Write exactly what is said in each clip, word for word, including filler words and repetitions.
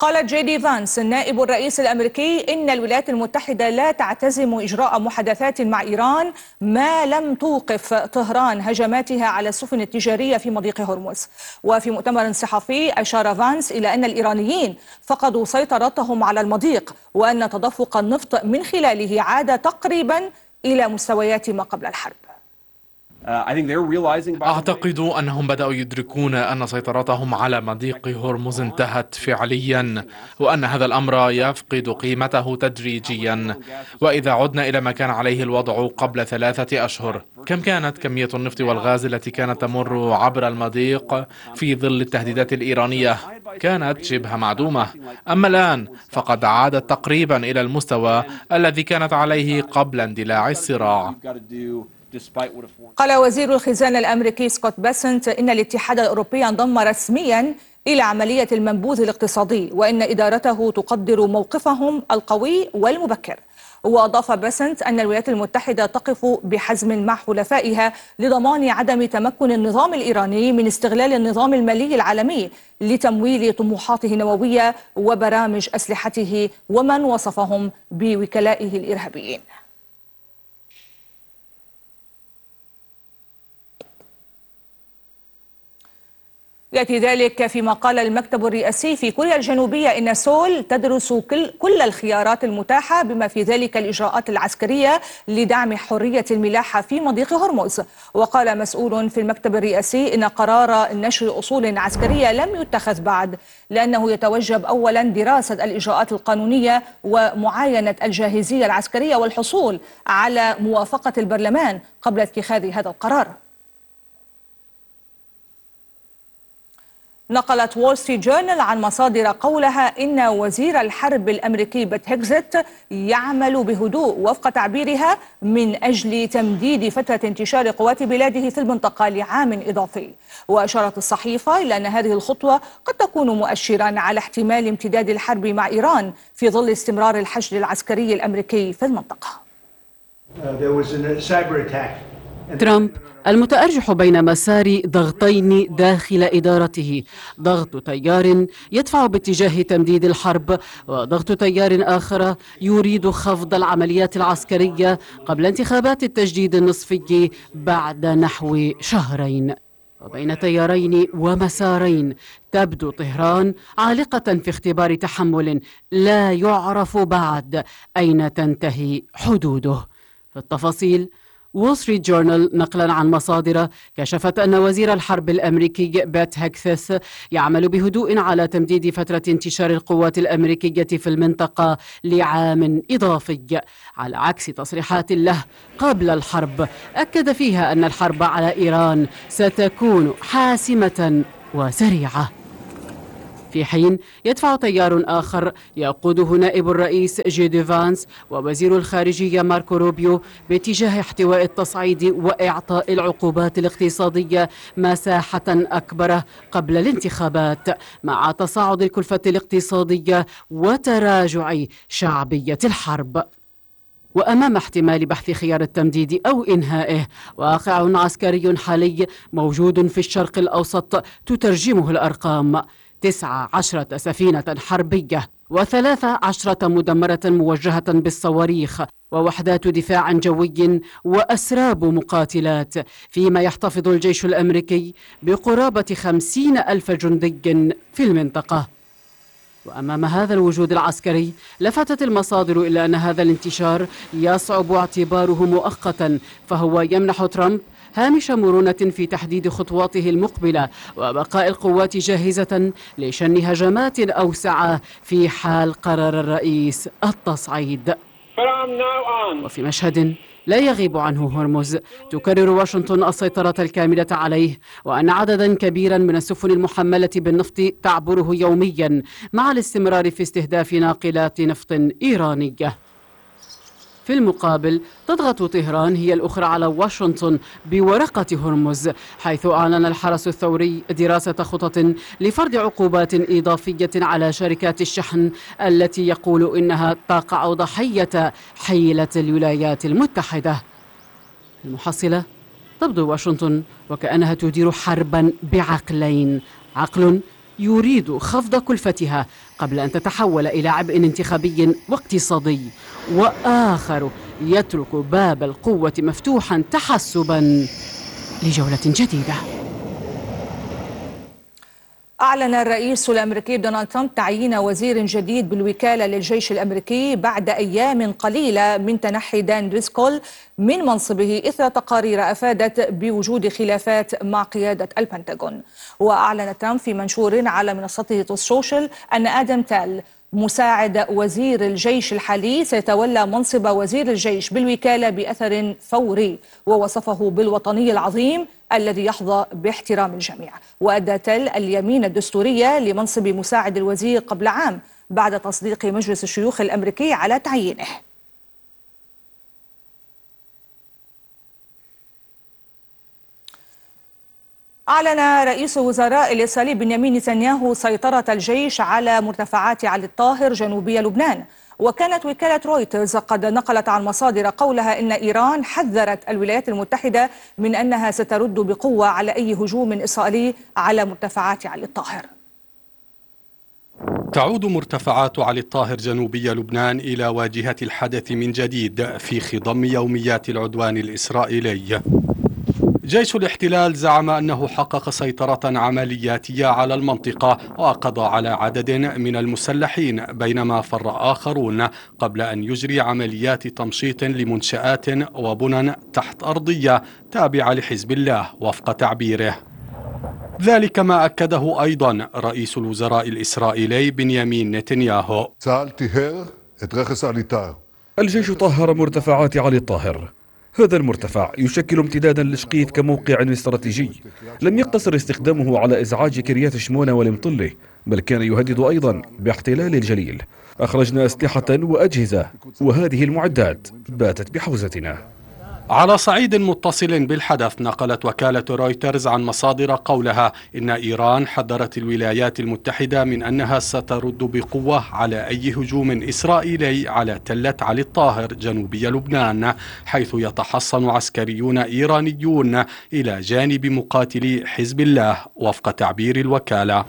قالت جي دي فانس نائب الرئيس الأمريكي إن الولايات المتحدة لا تعتزم إجراء محادثات مع إيران ما لم توقف طهران هجماتها على السفن التجارية في مضيق هرمز. وفي مؤتمر صحفي أشار فانس إلى أن الإيرانيين فقدوا سيطرتهم على المضيق وأن تدفق النفط من خلاله عاد تقريبا إلى مستويات ما قبل الحرب. أعتقد أنهم بدأوا يدركون أن سيطرتهم على مضيق هرمز انتهت فعليا، وأن هذا الأمر يفقد قيمته تدريجيا. وإذا عدنا إلى ما كان عليه الوضع قبل ثلاثة أشهر، كم كانت كمية النفط والغاز التي كانت تمر عبر المضيق في ظل التهديدات الإيرانية؟ كانت شبه معدومة. أما الآن فقد عادت تقريبا إلى المستوى الذي كانت عليه قبل اندلاع الصراع. قال وزير الخزانة الأمريكي سكوت بيسنت إن الاتحاد الأوروبي انضم رسميا إلى عملية المنبوذ الاقتصادي وإن إدارته تقدر موقفهم القوي والمبكر. وأضاف بيسنت أن الولايات المتحدة تقف بحزم مع حلفائها لضمان عدم تمكن النظام الإيراني من استغلال النظام المالي العالمي لتمويل طموحاته النووية وبرامج أسلحته ومن وصفهم بوكلائه الإرهابيين. يأتي ذلك فيما قال المكتب الرئاسي في كوريا الجنوبية إن سول تدرس كل, كل الخيارات المتاحة بما في ذلك الإجراءات العسكرية لدعم حرية الملاحة في مضيق هرمز. وقال مسؤول في المكتب الرئاسي إن قرار نشر أصول عسكرية لم يتخذ بعد، لأنه يتوجب أولا دراسة الإجراءات القانونية ومعاينة الجاهزية العسكرية والحصول على موافقة البرلمان قبل اتخاذ هذا القرار. نقلت وول ستريت جورنال عن مصادر قولها إن وزير الحرب الأمريكي بيت هيكزت يعمل بهدوء وفق تعبيرها من أجل تمديد فترة انتشار قوات بلاده في المنطقة لعام إضافي. وأشارت الصحيفة إلى أن هذه الخطوة قد تكون مؤشرا على احتمال امتداد الحرب مع إيران في ظل استمرار الحشد العسكري الأمريكي في المنطقة. ترامب المتأرجح بين مسار ضغطين داخل إدارته، ضغط تيار يدفع باتجاه تمديد الحرب وضغط تيار آخر يريد خفض العمليات العسكرية قبل انتخابات التجديد النصفي بعد نحو شهرين. وبين تيارين ومسارين تبدو طهران عالقة في اختبار تحمل لا يعرف بعد أين تنتهي حدوده. في التفاصيل، وول ستريت جورنال نقلا عن مصادر كشفت أن وزير الحرب الأمريكي بيت هيكسث يعمل بهدوء على تمديد فترة انتشار القوات الأمريكية في المنطقة لعام إضافي، على عكس تصريحات له قبل الحرب أكد فيها أن الحرب على إيران ستكون حاسمة وسريعة. في حين يدفع تيار آخر يقوده نائب الرئيس جي دي فانس ووزير الخارجية ماركو روبيو باتجاه احتواء التصعيد وإعطاء العقوبات الاقتصادية مساحة أكبر قبل الانتخابات، مع تصاعد الكلفة الاقتصادية وتراجع شعبية الحرب. وأمام احتمال بحث خيار التمديد أو إنهائه، واقع عسكري حالي موجود في الشرق الأوسط تترجمه الأرقام: تسعة عشرة سفينة حربية وثلاث عشرة مدمرة موجهة بالصواريخ ووحدات دفاع جوي وأسراب مقاتلات، فيما يحتفظ الجيش الأمريكي بقرابة خمسين ألف جندي في المنطقة. وأمام هذا الوجود العسكري لفتت المصادر إلى أن هذا الانتشار يصعب اعتباره مؤقتا، فهو يمنح ترامب هامش مرونة في تحديد خطواته المقبلة وبقاء القوات جاهزة لشن هجمات أوسع في حال قرر الرئيس التصعيد. وفي مشهد لا يغيب عنه هرمز، تكرر واشنطن السيطرة الكاملة عليه، وأن عددا كبيرا من السفن المحملة بالنفط تعبره يوميا، مع الاستمرار في استهداف ناقلات نفط إيرانية. في المقابل تضغط طهران هي الأخرى على واشنطن بورقة هرمز، حيث أعلن الحرس الثوري دراسة خطط لفرض عقوبات إضافية على شركات الشحن التي يقول إنها تقع ضحية حيلة الولايات المتحدة. المحصلة تبدو واشنطن وكأنها تدير حربا بعقلين، عقل يريد خفض كلفتها قبل أن تتحول إلى عبء انتخابي واقتصادي، وآخر يترك باب القوة مفتوحا تحسبا لجولة جديدة. أعلن الرئيس الأمريكي دونالد ترامب تعيين وزير جديد بالوكالة للجيش الأمريكي بعد أيام قليلة من تنحي دان ريسكول من منصبه إثر تقارير أفادت بوجود خلافات مع قيادة البنتاغون. وأعلن ترامب في منشور على منصته السوشيال أن آدم تال مساعد وزير الجيش الحالي سيتولى منصب وزير الجيش بالوكالة بأثر فوري، ووصفه بالوطني العظيم الذي يحظى باحترام الجميع. وأدى تل اليمين الدستورية لمنصب مساعد الوزير قبل عام بعد تصديق مجلس الشيوخ الأمريكي على تعيينه. أعلن رئيس وزراء الإسرائيلي بنيامين نتنياهو سيطرة الجيش على مرتفعات علي الطاهر جنوبي لبنان. وكانت وكالة رويترز قد نقلت عن مصادر قولها إن إيران حذرت الولايات المتحدة من أنها سترد بقوة على أي هجوم إسرائيلي على مرتفعات علي الطاهر. تعود مرتفعات علي الطاهر جنوبي لبنان إلى واجهة الحدث من جديد في خضم يوميات العدوان الإسرائيلي. جيش الاحتلال زعم أنه حقق سيطرة عملياتية على المنطقة وقضى على عدد من المسلحين، بينما فر آخرون قبل أن يجري عمليات تمشيط لمنشآت وبنى تحت أرضية تابعة لحزب الله وفق تعبيره. ذلك ما أكده أيضا رئيس الوزراء الإسرائيلي بنيامين نتنياهو. الجيش طهر مرتفعات علي الطاهر. هذا المرتفع يشكل امتدادا لشقيف كموقع استراتيجي. لم يقتصر استخدامه على إزعاج كريات شمونة والمطلة، بل كان يهدد أيضا باحتلال الجليل. أخرجنا أسلحة وأجهزة، وهذه المعدات باتت بحوزتنا. على صعيد متصل بالحدث، نقلت وكالة رويترز عن مصادر قولها إن إيران حذرت الولايات المتحدة من أنها سترد بقوة على أي هجوم إسرائيلي على تلة علي الطاهر جنوبي لبنان، حيث يتحصن عسكريون إيرانيون إلى جانب مقاتلي حزب الله وفق تعبير الوكالة.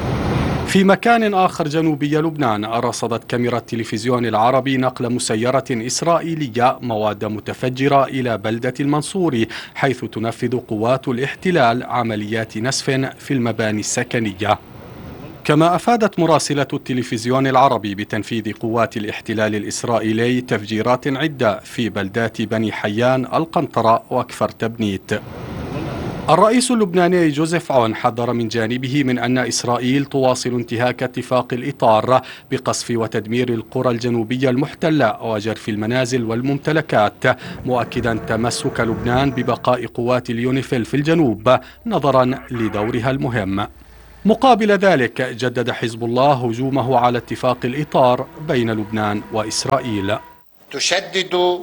في مكان آخر جنوبي لبنان، رصدت كاميرا التلفزيون العربي نقل مسيرة إسرائيلية مواد متفجرة إلى بلدة المنصوري، حيث تنفذ قوات الاحتلال عمليات نسف في المباني السكنية. كما أفادت مراسلة التلفزيون العربي بتنفيذ قوات الاحتلال الإسرائيلي تفجيرات عدة في بلدات بني حيان، القنطرة وكفر تبنيت. الرئيس اللبناني جوزيف عون حذر من جانبه من أن إسرائيل تواصل انتهاك اتفاق الإطار بقصف وتدمير القرى الجنوبية المحتلة وجرف المنازل والممتلكات، مؤكدا تمسك لبنان ببقاء قوات اليونيفيل في الجنوب نظرا لدورها المهم. مقابل ذلك، جدد حزب الله هجومه على اتفاق الإطار بين لبنان وإسرائيل. تشدد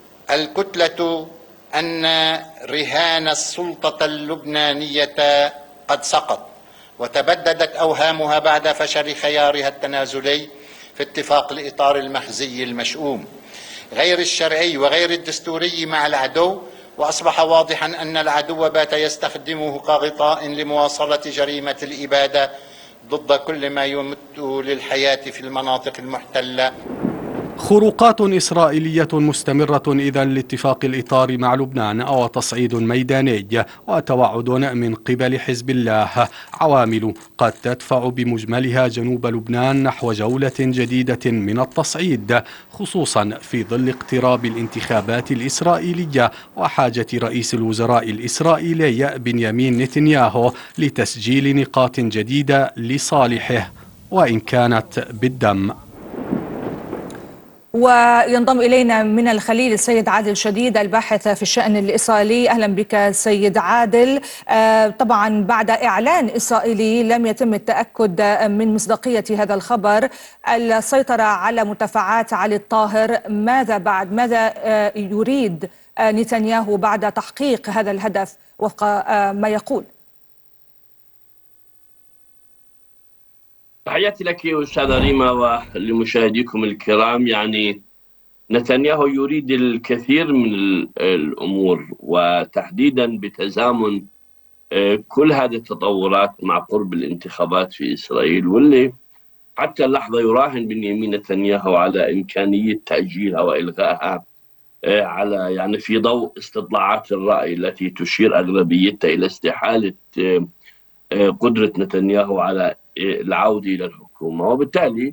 الكتلة أن رهان السلطة اللبنانية قد سقط، وتبددت أوهامها بعد فشل خيارها التنازلي في اتفاق الإطار المخزي المشؤوم غير الشرعي وغير الدستوري مع العدو، وأصبح واضحا أن العدو بات يستخدمه كغطاء لمواصلة جريمة الإبادة ضد كل ما يمت للحياة في المناطق المحتلة. خروقات إسرائيلية مستمرة إذن لاتفاق الإطار مع لبنان، أو تصعيد ميداني وتوعد من قبل حزب الله، عوامل قد تدفع بمجملها جنوب لبنان نحو جولة جديدة من التصعيد، خصوصا في ظل اقتراب الانتخابات الإسرائيلية وحاجة رئيس الوزراء الإسرائيلي بنيامين نتنياهو لتسجيل نقاط جديدة لصالحه وإن كانت بالدم. وينضم إلينا من الخليل السيد عادل شديد الباحث في الشأن الإسرائيلي. أهلا بك سيد عادل. طبعا بعد إعلان إسرائيلي لم يتم التأكد من مصداقية هذا الخبر، السيطرة على مرتفعات علي الطاهر، ماذا بعد؟ ماذا يريد نتنياهو بعد تحقيق هذا الهدف وفق ما يقول؟ تحياتي لك أستاذة ريما ولمشاهديكم الكرام. يعني نتنياهو يريد الكثير من الأمور، وتحديدا بتزامن كل هذه التطورات مع قرب الانتخابات في إسرائيل، واللي حتى اللحظة يراهن بنيامين نتنياهو على إمكانية تأجيلها وإلغائها، على يعني في ضوء استطلاعات الرأي التي تشير أغلبيتها إلى استحالة قدرة نتنياهو على العودة إلى الحكومة. وبالتالي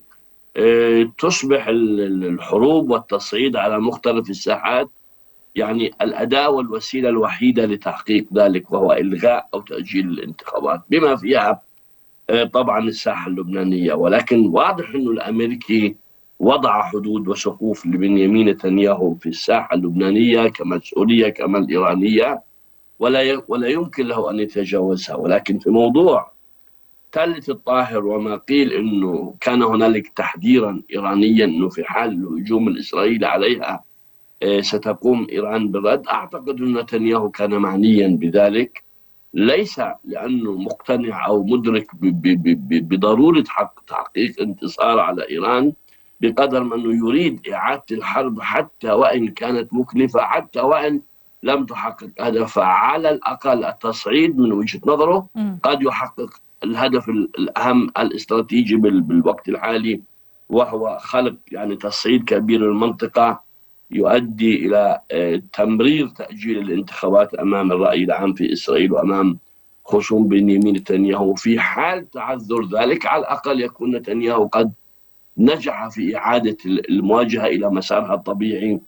تصبح الحروب والتصعيد على مختلف الساحات يعني الأداة والوسيلة الوحيدة لتحقيق ذلك، وهو إلغاء أو تأجيل الانتخابات بما فيها طبعا الساحة اللبنانية. ولكن واضح أنه الأمريكي وضع حدود وسقوف لبنيامين نتنياهو في الساحة اللبنانية كمسؤولية كما الإيرانية، ولا ولا يمكن له أن يتجاوزها. ولكن في موضوع تلة الطاهر وما قيل أنه كان هنالك تحذيرا إيرانيا أنه في حال الهجوم الإسرائيلي عليها ستقوم إيران بالرد، أعتقد أن نتنياهو كان معنيا بذلك، ليس لأنه مقتنع أو مدرك بضرورة حق تحقيق انتصار على إيران، بقدر ما أنه يريد إعادة الحرب حتى وإن كانت مكلفة، حتى وإن لم تحقق هدفها. على الأقل التصعيد من وجهة نظره قد يحقق الهدف الأهم الاستراتيجي بالوقت الحالي، وهو خلق يعني تصعيد كبير المنطقة يؤدي إلى تمرير تأجيل الانتخابات أمام الرأي العام في إسرائيل وأمام خصوم بنيامين نتنياهو. في حال تعذر ذلك على الأقل يكون نتنياهو قد نجح في إعادة المواجهة إلى مسارها الطبيعي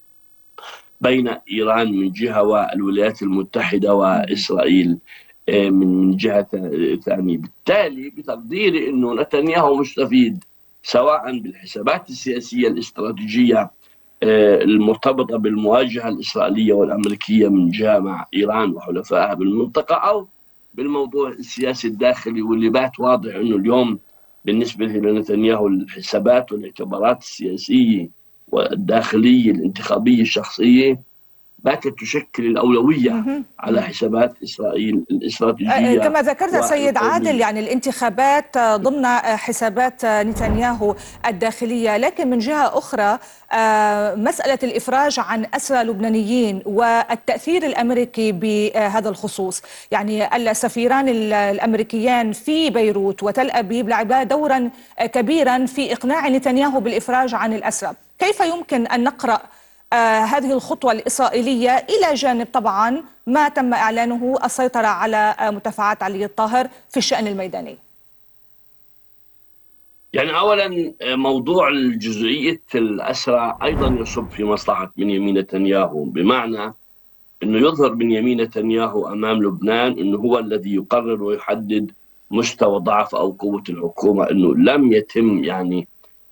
بين إيران من جهة والولايات المتحدة وإسرائيل من جهة ثانية. بالتالي بتقديري أنه نتنياهو مستفيد سواء بالحسابات السياسية الاستراتيجية المرتبطة بالمواجهة الإسرائيلية والأمريكية من جهة مع إيران وحلفائها بالمنطقة، أو بالموضوع السياسي الداخلي، واللي بات واضح أنه اليوم بالنسبة لنتنياهو الحسابات والاعتبارات السياسية والداخلية الانتخابية الشخصية باتت تشكل الأولوية على حسابات إسرائيل الاستراتيجية. كما ذكرت سيد عادل، يعني الانتخابات ضمن حسابات نتنياهو الداخلية، لكن من جهة أخرى مسألة الإفراج عن أسرى لبنانيين والتأثير الأمريكي بهذا الخصوص. يعني السفيران الأمريكيان في بيروت وتل أبيب لعبا دورا كبيرا في إقناع نتنياهو بالإفراج عن الأسرى. كيف يمكن أن نقرأ آه هذه الخطوة الإسرائيلية إلى جانب طبعا ما تم إعلانه السيطرة على آه مدفعات علي الطاهر في الشأن الميداني؟ يعني أولا موضوع الجزئية الأسرى أيضا يصب في مصلحة بنيامين نتنياهو، بمعنى أنه يظهر بنيامين نتنياهو أمام لبنان أنه هو الذي يقرر ويحدد مستوى ضعف أو قوة الحكومة، أنه لم يتم يعني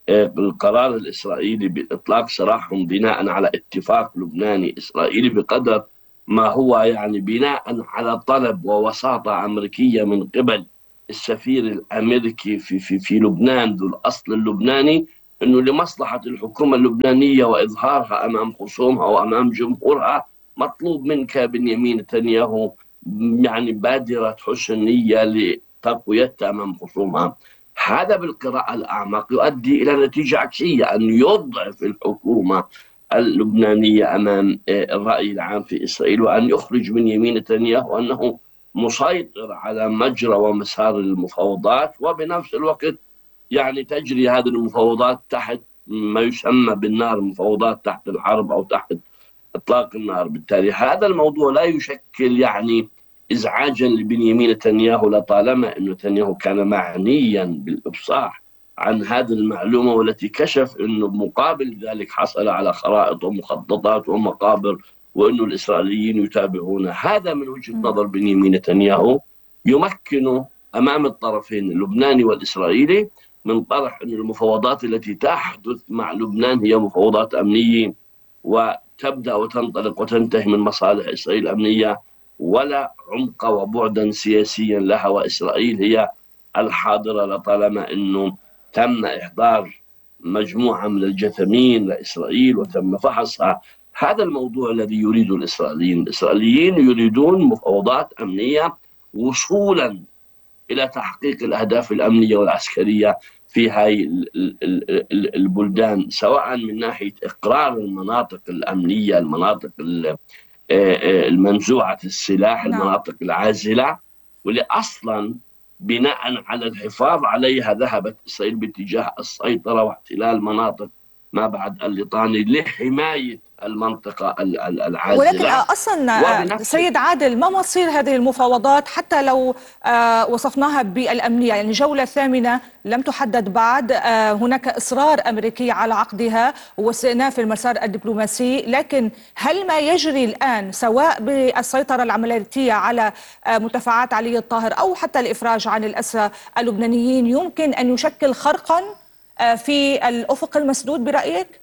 القرار الإسرائيلي بإطلاق سراحهم بناء على اتفاق لبناني إسرائيلي، بقدر ما هو يعني بناء على طلب ووساطة أمريكية من قبل السفير الأمريكي في في في لبنان ذو الأصل اللبناني، أنه لمصلحة الحكومة اللبنانية وإظهارها أمام خصومها وأمام جمهورها مطلوب منك بنيامين نتنياهو يعني بادرة حسن نية لتقويتها أمام خصومها. هذا بالقراءة الأعمق يؤدي إلى نتيجة عكسية، أن يضعف الحكومة اللبنانية أمام الرأي العام في إسرائيل، وأن يخرج بنيامين نتنياهو أنه مسيطر على مجرى ومسار المفاوضات، وبنفس الوقت يعني تجري هذه المفاوضات تحت ما يسمى بالنار، مفاوضات تحت الحرب أو تحت إطلاق النار. بالتالي هذا الموضوع لا يشكل يعني إزعاجا لبنيامين نتنياهو، لطالما أن نتنياهو كان معنيا بالإفصاح عن هذه المعلومة، والتي كشف أنه مقابل ذلك حصل على خرائط ومخططات ومقابر، وأنه الإسرائيليين يتابعون. هذا من وجهة نظر بنيامين نتنياهو يمكنه أمام الطرفين اللبناني والإسرائيلي من طرح أن المفاوضات التي تحدث مع لبنان هي مفاوضات أمنية، وتبدأ وتنطلق وتنتهي من مصالح إسرائيل الأمنية، ولا عمق وبعدا سياسيا لها، وإسرائيل هي الحاضرة، لطالما أنه تم إحضار مجموعة من الجثمين لإسرائيل وتم فحصها. هذا الموضوع الذي يريده الإسرائيليين. الإسرائيليين يريدون مفاوضات أمنية وصولا إلى تحقيق الأهداف الأمنية والعسكرية في هاي البلدان، سواء من ناحية إقرار المناطق الأمنية، المناطق المنزوعة السلاح، نعم. المناطق العازلة، واللي أصلا بناء على الحفاظ عليها ذهبت إسرائيل باتجاه السيطرة واحتلال مناطق ما بعد الليطاني لحماية المنطقة العازلة. ولكن أصلا سيد عادل، ما مصير هذه المفاوضات حتى لو وصفناها بالأمنية؟ يعني جولة ثامنة لم تحدد بعد، هناك إصرار أمريكي على عقدها واستئناف المسار الدبلوماسي، لكن هل ما يجري الآن سواء بالسيطرة العملياتية على مرتفعات علي الطاهر أو حتى الإفراج عن الأسرى اللبنانيين يمكن أن يشكل خرقا في الأفق المسدود برأيك؟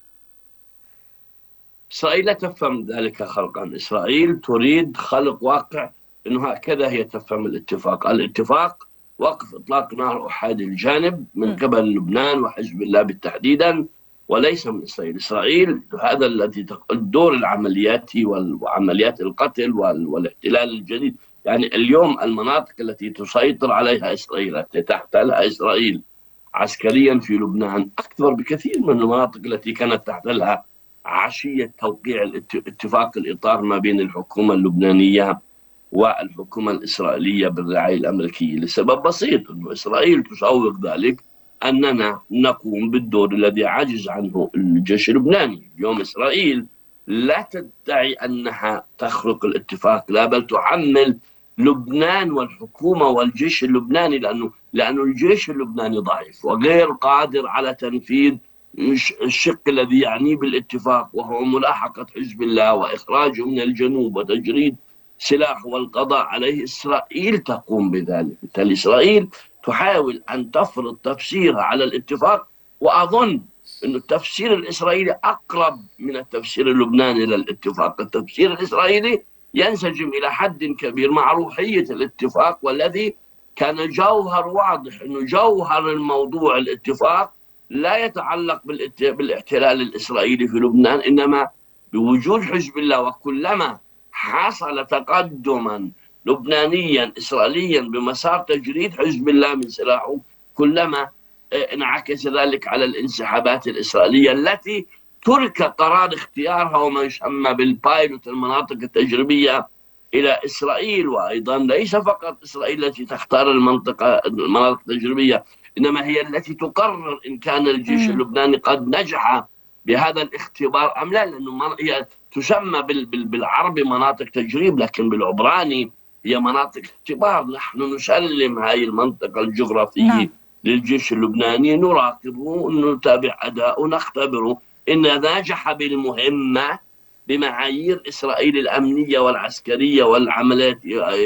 إسرائيل لا تفهم ذلك خلقا. إسرائيل تريد خلق واقع أنه هكذا هي تفهم الاتفاق. الاتفاق وقف إطلاق نار أحادي الجانب من قبل لبنان وحزب الله بالتحديدا، وليس من إسرائيل. إسرائيل هذا الذي الدور العملياتي وعمليات القتل والاحتلال الجديد. يعني اليوم المناطق التي تسيطر عليها إسرائيل، التي تحتلها إسرائيل عسكريا في لبنان أكثر بكثير من المناطق التي كانت تحتلها عشية توقيع اتفاق الإطار ما بين الحكومة اللبنانية والحكومة الإسرائيلية بالرعاية الأمريكية، لسبب بسيط، أن إسرائيل تسوق ذلك أننا نقوم بالدور الذي عجز عنه الجيش اللبناني. اليوم إسرائيل لا تدعي أنها تخرق الاتفاق، لا، بل تحمل لبنان والحكومة والجيش اللبناني، لأنه لأنه الجيش اللبناني ضعيف وغير قادر على تنفيذ الشق الذي يعنيه بالاتفاق، وهو ملاحقة حزب الله وإخراجه من الجنوب وتجريد سلاح والقضاء عليه. إسرائيل تقوم بذلك. بالتالي إسرائيل تحاول أن تفرض تفسيرها على الاتفاق، وأظن أن التفسير الإسرائيلي أقرب من التفسير اللبناني للاتفاق. التفسير الإسرائيلي ينسجم إلى حد كبير مع روحية الاتفاق، والذي كان جوهر واضح أنه جوهر الموضوع الاتفاق لا يتعلق بالاحتلال الإسرائيلي في لبنان، إنما بوجود حزب الله. وكلما حصل تقدما لبنانيا إسرائيليا بمسار تجريد حزب الله من سلاحه، كلما انعكس ذلك على الانسحابات الإسرائيلية التي ترك قرار اختيارها وما يسمى بالبايلوت، المناطق التجريبية، إلى إسرائيل. وأيضا ليس فقط إسرائيل التي تختار المنطقة المناطق التجريبية، إنما هي التي تقرر إن كان الجيش اللبناني قد نجح بهذا الاختبار أم لا، لأنه هي تسمى بالعربي مناطق تجريب، لكن بالعبراني هي مناطق اختبار. نحن نسلم هذه المنطقة الجغرافية نعم. للجيش اللبناني، نراقبه، نتابع أداءه، نختبره إن نجح بالمهمة بمعايير إسرائيل الأمنية والعسكرية والعمليات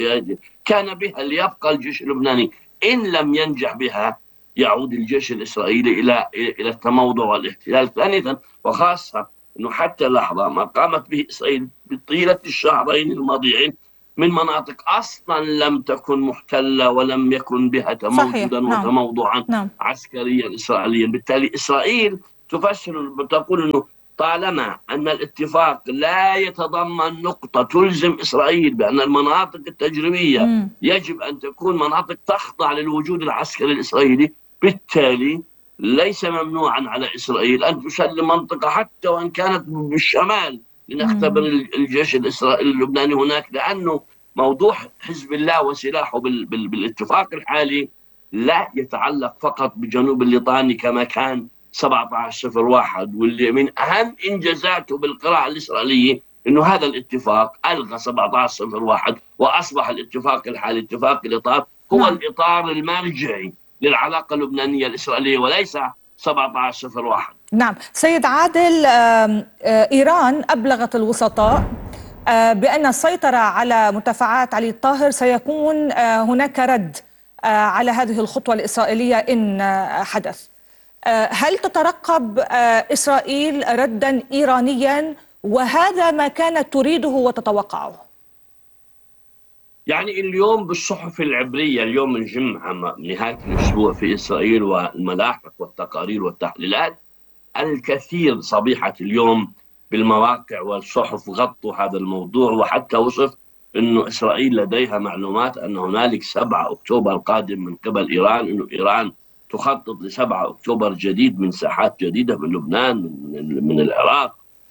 كان بها ليبقى الجيش اللبناني. إن لم ينجح بها يعود الجيش الإسرائيلي إلى إلى التموضع والاحتلال. ثانيا وخاصة أنه حتى اللحظة ما قامت به إسرائيل بطيلة الشهرين الماضيين من مناطق أصلا لم تكن محتلة ولم يكن بها تموجدا نعم. وتموضعا نعم. عسكريا إسرائيليا. بالتالي إسرائيل تفسر تقول أنه طالما أن الاتفاق لا يتضمن نقطة تلزم إسرائيل بأن المناطق التجريبية م. يجب أن تكون مناطق تخضع للوجود العسكري الإسرائيلي، بالتالي ليس ممنوعا على إسرائيل أن تسلم منطقة حتى وإن كانت بالشمال لنختبر م. الجيش الإسرائيلي اللبناني هناك، لأنه موضوع حزب الله وسلاحه بال بال بالاتفاق الحالي لا يتعلق فقط بجنوب الليطاني كما كان سبعة عشر صفر واحد، واللي من أهم إنجازاته بالقراءة الإسرائيلية إنه هذا الاتفاق ألغى سبعة عشر صفر واحد وأصبح الاتفاق الحالي اتفاق الإطار هو نعم. الإطار المرجعي للعلاقة اللبنانية الإسرائيلية وليس سبعة عشر صفر واحد. نعم سيد عادل، إيران أبلغت الوسطاء بأن السيطرة على مرتفعات علي الطاهر سيكون هناك رد على هذه الخطوة الإسرائيلية إن حدث. هل تترقب إسرائيل ردا إيرانيا، وهذا ما كانت تريده وتتوقعه؟ يعني اليوم بالصحف العبرية، اليوم الجمعة نهاية الأسبوع في إسرائيل والملاحق والتقارير والتحليلات، الكثير صبيحة اليوم بالمواقع والصحف غطوا هذا الموضوع، وحتى وصف أنه إسرائيل لديها معلومات أن هنالك سبعة أكتوبر قادم من قبل إيران، أنه إيران تخطط لسبعة أكتوبر جديد من ساحات جديدة من لبنان، من, من العراق،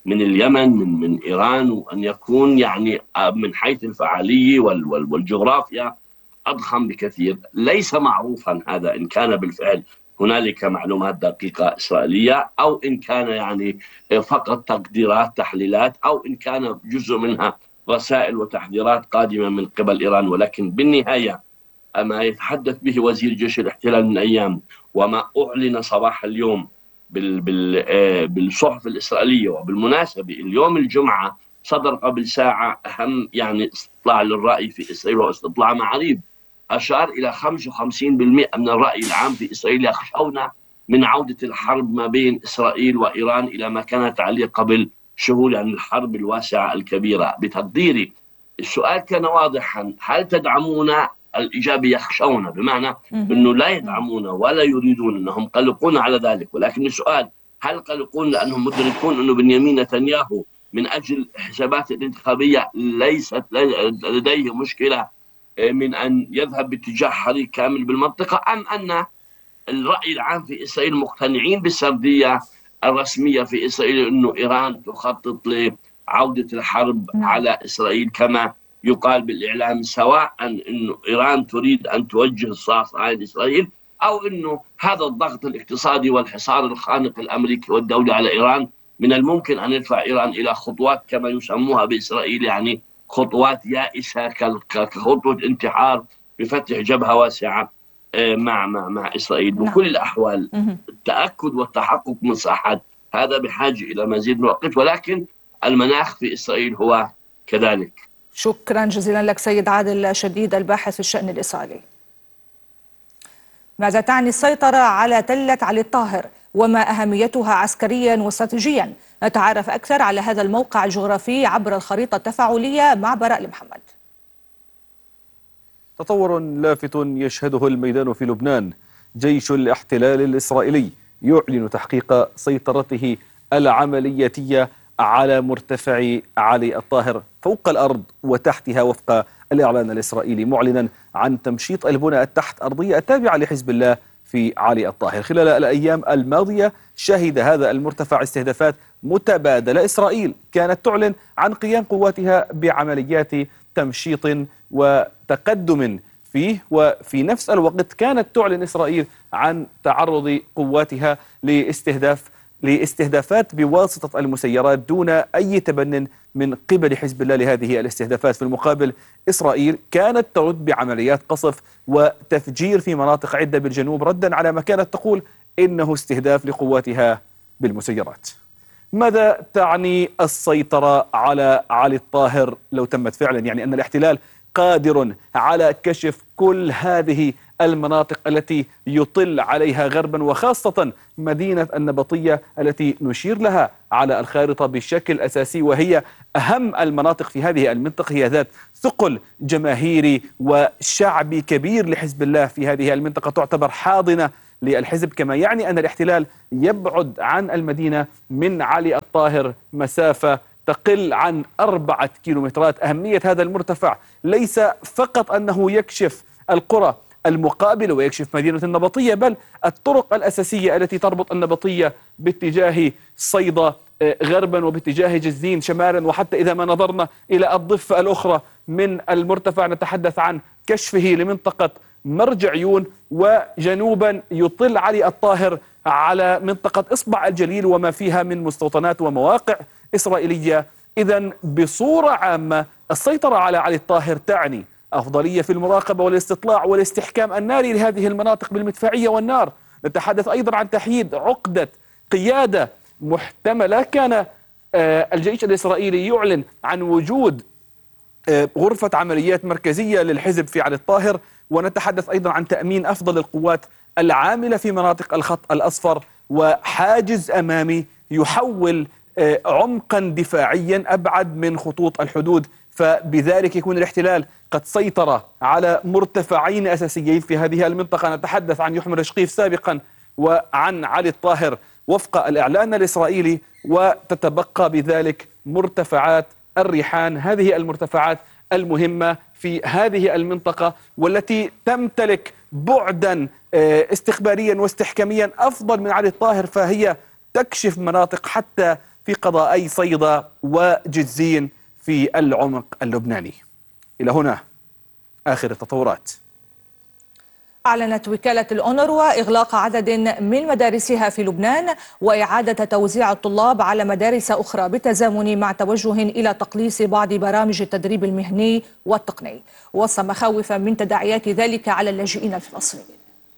من اليمن من من إيران، وأن يكون يعني من حيث الفعالية والجغرافيا أضخم بكثير. ليس معروفا هذا إن كان بالفعل هنالك معلومات دقيقة إسرائيلية أو إن كان يعني فقط تقديرات تحليلات أو إن كان جزء منها رسائل وتحذيرات قادمة من قبل إيران. ولكن بالنهاية ما يتحدث به وزير جيش الاحتلال من أيام وما أعلن صباح اليوم بال بال بالصحف الإسرائيلية، وبالمناسبة اليوم الجمعة صدر قبل ساعة أهم يعني استطلاع للرأي في إسرائيل واستطلاع معريب أشار إلى خمسة وخمسين بالمئة من الرأي العام في إسرائيل يخشون من عودة الحرب ما بين إسرائيل وإيران إلى ما كانت عليه قبل شهور، يعني الحرب الواسعة الكبيرة. بتقديري السؤال كان واضحا: هل تدعمون؟ الإجابة يخشون، بمعنى أنه لا يدعمون ولا يريدون، أنهم قلقون على ذلك. ولكن السؤال: هل قلقون لأنهم مدركون أنه بنيامين نتنياهو من أجل حسابات الانتخابية ليست لديه مشكلة من أن يذهب باتجاه حريق كامل بالمنطقة، أم أن الرأي العام في إسرائيل مقتنعين بالسردية الرسمية في إسرائيل أنه إيران تخطط لعودة الحرب على إسرائيل كما يقال بالإعلام، سواء أنه إيران تريد أن توجه الصاص على إسرائيل أو أنه هذا الضغط الاقتصادي والحصار الخانق الأمريكي والدولي على إيران من الممكن أن يدفع إيران إلى خطوات كما يسموها بإسرائيل يعني خطوات يائسة كخطوة انتحار بفتح جبهة واسعة مع مع مع إسرائيل. بكل الأحوال التأكد والتحقق من صحة هذا بحاجة إلى مزيد من الوقت، ولكن المناخ في إسرائيل هو كذلك. شكرا جزيلا لك سيد عادل شديد الباحث في الشأن الإسرائيلي. ماذا تعني السيطرة على تلة علي الطاهر وما أهميتها عسكريا واستراتيجيا؟ نتعرف أكثر على هذا الموقع الجغرافي عبر الخريطة التفاعلية مع براء محمد. تطور لافت يشهده الميدان في لبنان. جيش الاحتلال الإسرائيلي يعلن تحقيق سيطرته العملياتية على مرتفع علي الطاهر فوق الأرض وتحتها وفق الإعلان الإسرائيلي، معلنا عن تمشيط البنى التحت أرضية التابعة لحزب الله في علي الطاهر. خلال الأيام الماضية شهد هذا المرتفع استهدافات متبادلة. إسرائيل كانت تعلن عن قيام قواتها بعمليات تمشيط وتقدم فيه، وفي نفس الوقت كانت تعلن إسرائيل عن تعرض قواتها لاستهداف لاستهدافات بواسطة المسيرات دون أي تبن من قبل حزب الله لهذه الاستهدافات. في المقابل إسرائيل كانت ترد بعمليات قصف وتفجير في مناطق عدة بالجنوب ردا على ما كانت تقول إنه استهداف لقواتها بالمسيرات. ماذا تعني السيطرة على علي الطاهر لو تمت فعلا؟ يعني أن الاحتلال قادر على كشف كل هذه المناطق التي يطل عليها غربا، وخاصة مدينة النبطية التي نشير لها على الخارطة بشكل أساسي، وهي أهم المناطق في هذه المنطقة، هي ذات ثقل جماهيري وشعبي كبير لحزب الله في هذه المنطقة، تعتبر حاضنة للحزب. كما يعني أن الاحتلال يبعد عن المدينة من علي الطاهر مسافة تقل عن أربعة كيلومترات. أهمية هذا المرتفع ليس فقط أنه يكشف القرى المقابلة ويكشف مدينة النبطية، بل الطرق الأساسية التي تربط النبطية باتجاه صيدا غربا وباتجاه جزين شمالا، وحتى إذا ما نظرنا إلى الضفة الأخرى من المرتفع نتحدث عن كشفه لمنطقة مرج عيون، وجنوبا يطل علي الطاهر على منطقة إصبع الجليل وما فيها من مستوطنات ومواقع إسرائيلية. إذن بصورة عامة السيطرة على علي الطاهر تعني أفضلية في المراقبة والاستطلاع والاستحكام الناري لهذه المناطق بالمدفعية والنار. نتحدث أيضا عن تحييد عقدة قيادة محتملة. كان الجيش الإسرائيلي يعلن عن وجود غرفة عمليات مركزية للحزب في علي الطاهر، ونتحدث أيضا عن تأمين أفضل القوات العاملة في مناطق الخط الأصفر وحاجز أمامي يحول عمقا دفاعيا أبعد من خطوط الحدود. فبذلك يكون الاحتلال قد سيطر على مرتفعين أساسيين في هذه المنطقة. نتحدث عن يحمى رشقيف سابقا وعن علي الطاهر وفق الإعلان الإسرائيلي، وتتبقى بذلك مرتفعات الريحان، هذه المرتفعات المهمة في هذه المنطقة والتي تمتلك بعدا استخباريا واستحكاميا أفضل من علي الطاهر، فهي تكشف مناطق حتى في قضاءي صيدا وجزين في العمق اللبناني. إلى هنا آخر التطورات. أعلنت وكالة الأونروا إغلاق عدد من مدارسها في لبنان وإعادة توزيع الطلاب على مدارس أخرى بالتزامن مع توجه إلى تقليص بعض برامج التدريب المهني والتقني، وسط مخاوف من تداعيات ذلك على اللاجئين الفلسطينيين.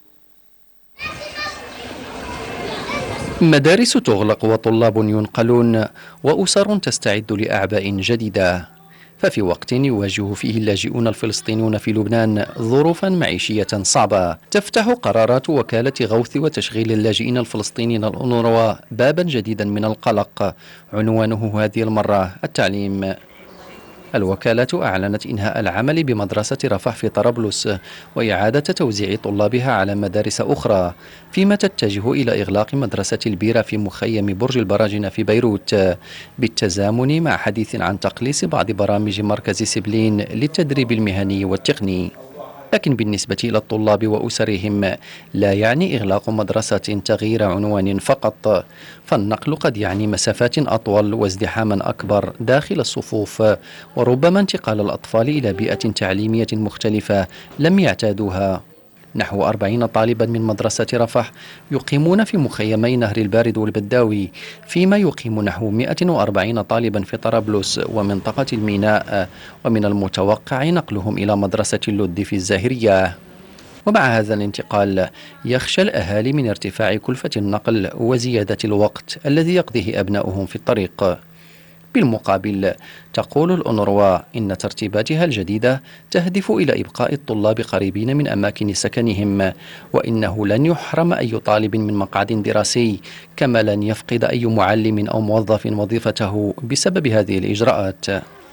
مدارس تغلق وطلاب ينقلون وأسر تستعد لأعباء جديدة، ففي وقت يواجه فيه اللاجئون الفلسطينيون في لبنان ظروفا معيشية صعبة، تفتح قرارات وكالة غوث وتشغيل اللاجئين الفلسطينيين الأونروا بابا جديدا من القلق، عنوانه هذه المرة التعليم. الوكالة أعلنت إنهاء العمل بمدرسة رفح في طرابلس وإعادة توزيع طلابها على مدارس أخرى، فيما تتجه إلى إغلاق مدرسة البيرة في مخيم برج البراجنة في بيروت، بالتزامن مع حديث عن تقليص بعض برامج مركز سبلين للتدريب المهني والتقني. لكن بالنسبة إلى الطلاب وأسرهم لا يعني إغلاق مدرسة تغيير عنوان فقط، فالنقل قد يعني مسافات أطول وازدحاما أكبر داخل الصفوف، وربما انتقال الأطفال إلى بيئة تعليمية مختلفة لم يعتادوها. نحو أربعين طالبا من مدرسة رفح يقيمون في مخيمي نهر البارد والبداوي، فيما يقيم نحو مئة وأربعين طالبا في طرابلس ومنطقة الميناء، ومن المتوقع نقلهم إلى مدرسة اللد في الزاهرية. ومع هذا الانتقال يخشى الأهالي من ارتفاع كلفة النقل وزيادة الوقت الذي يقضيه أبناؤهم في الطريق. بالمقابل تقول الأونروا إن ترتيباتها الجديدة تهدف إلى إبقاء الطلاب قريبين من أماكن سكنهم، وإنه لن يحرم أي طالب من مقعد دراسي، كما لن يفقد أي معلم أو موظف وظيفته بسبب هذه الإجراءات.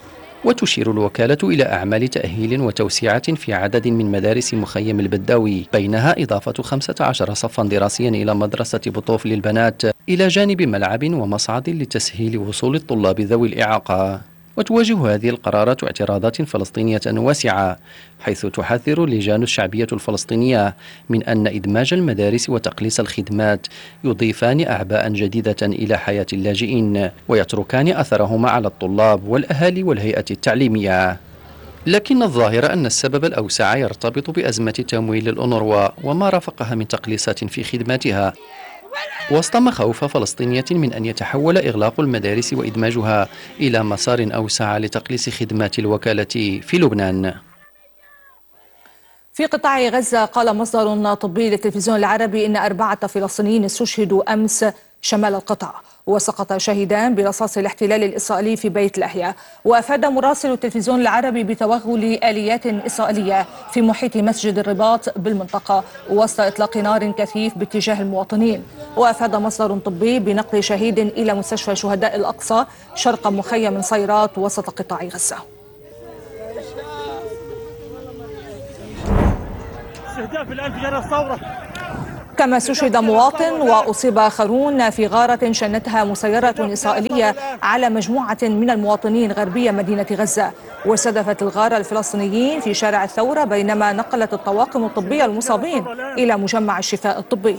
وتشير الوكالة إلى أعمال تأهيل وتوسعة في عدد من مدارس مخيم البداوي، بينها إضافة خمسة عشر صفا دراسيا إلى مدرسة بطوف للبنات، إلى جانب ملعب ومصعد لتسهيل وصول الطلاب ذوي الإعاقة. وتواجه هذه القرارات اعتراضات فلسطينية واسعة، حيث تحذر اللجان الشعبية الفلسطينية من أن إدماج المدارس وتقليص الخدمات يضيفان أعباء جديدة إلى حياة اللاجئين ويتركان أثرهما على الطلاب والأهالي والهيئة التعليمية. لكن الظاهر أن السبب الأوسع يرتبط بأزمة تمويل الأونروا وما رافقها من تقليصات في خدماتها، وسط مخاوف فلسطينية من أن يتحول إغلاق المدارس وإدماجها إلى مسار أوسع لتقليص خدمات الوكالة في لبنان. في قطاع غزة قال مصدر طبي للتلفزيون العربي إن أربعة فلسطينيين استشهدوا أمس شمال القطاع، وسقط شهيدان برصاص الاحتلال الإسرائيلي في بيت لاهيا. وأفاد مراسل التلفزيون العربي بتوغل آليات إسرائيلية في محيط مسجد الرباط بالمنطقة وسط إطلاق نار كثيف باتجاه المواطنين. وأفاد مصدر طبي بنقل شهيد إلى مستشفى شهداء الأقصى شرق مخيم صيرات وسط قطاع غزة. استهداف الانفجار الثورة. كما استشهد مواطن وأصيب آخرون في غارة شنتها مسيرة إسرائيلية على مجموعة من المواطنين غربية مدينة غزة، واستهدفت الغارة الفلسطينيين في شارع الثورة بينما نقلت الطواقم الطبية المصابين إلى مجمع الشفاء الطبي.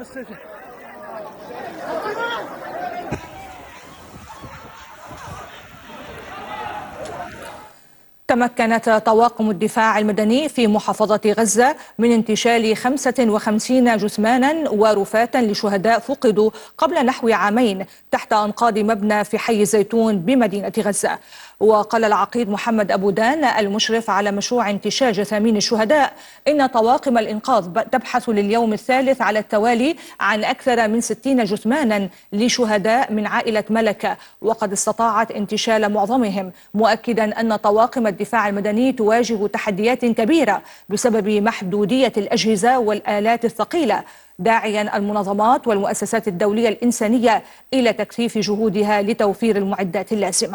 تمكنت طواقم الدفاع المدني في محافظة غزة من انتشال خمسة وخمسين جثمانا ورفاة لشهداء فقدوا قبل نحو عامين تحت أنقاض مبنى في حي الزيتون بمدينة غزة. وقال العقيد محمد أبو دان المشرف على مشروع انتشال جثامين الشهداء إن طواقم الإنقاذ تبحث لليوم الثالث على التوالي عن أكثر من ستين جثمانا لشهداء من عائلة ملكة، وقد استطاعت انتشال معظمهم، مؤكدا أن طواقم الدفاع المدني تواجه تحديات كبيرة بسبب محدودية الأجهزة والآلات الثقيلة، داعيا المنظمات والمؤسسات الدولية الإنسانية إلى تكثيف جهودها لتوفير المعدات اللازمة.